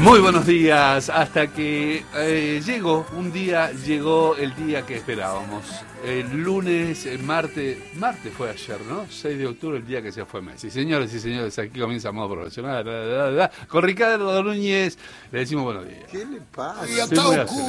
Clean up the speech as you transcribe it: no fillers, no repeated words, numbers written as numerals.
Muy buenos días, hasta que llegó el día que esperábamos. El lunes, el martes fue ayer, ¿no? 6 de octubre, el día que se fue Messi. Señores y señores, aquí comienza Modo Profesional. Con Ricardo Núñez le decimos buenos días. ¿Qué le pasa? Estoy muy acelerado.